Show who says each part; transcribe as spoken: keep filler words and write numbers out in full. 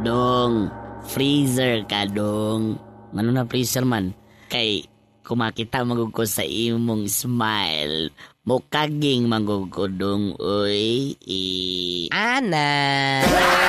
Speaker 1: Dong, freezer ka, dong. Ano na freezer man? Kay, kumakita magug ko sa imong smile. Mukaging magug ko, dong, uy. I...
Speaker 2: Ana!